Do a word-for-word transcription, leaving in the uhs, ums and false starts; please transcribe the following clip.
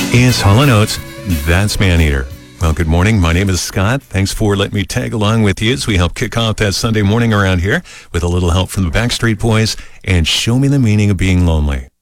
It's Hall and Oates. That's Maneater. Well, good morning. My name is Scott. Thanks for letting me tag along with you as we help kick off that Sunday morning around here with a little help from the Backstreet Boys and Show Me the Meaning of Being Lonely.